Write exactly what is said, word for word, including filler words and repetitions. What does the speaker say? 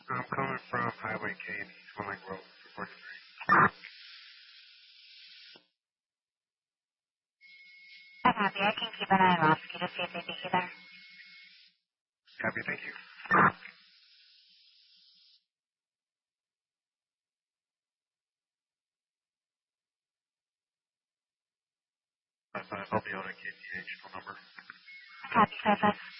I'm coming from Highway K and East Willing Road, forty-three. I'm happy. I can keep an eye on Oski to see if they beat you there. Copy, thank you. That's uh, I'll be on a K T H phone number. Copy, five five.